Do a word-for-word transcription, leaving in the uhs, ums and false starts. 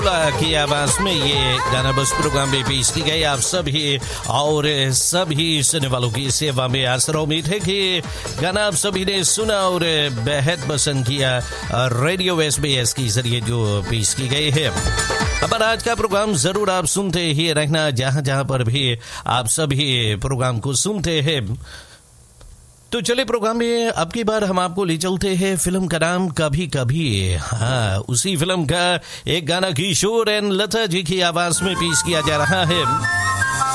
की आवाज में ये गाना बस प्रोग्राम में पेश की गई आप सभी और सभी सुनने वालों की सेवा में। आशा उम्मीद है कि गाना आप सभी ने सुना और बेहद पसंद किया। रेडियो एसबीएस के जरिए जो पेश की गई है। अब आज का प्रोग्राम जरूर आप सुनते ही रहना, जहां जहां पर भी आप सभी प्रोग्राम को सुनते हैं। तो चले प्रोग्राम में अब की बार हम आपको ले चलते हैं फिल्म का नाम कभी कभी। हाँ, उसी फिल्म का एक गाना किशोर एंड लता जी की आवाज में पेश किया जा रहा है।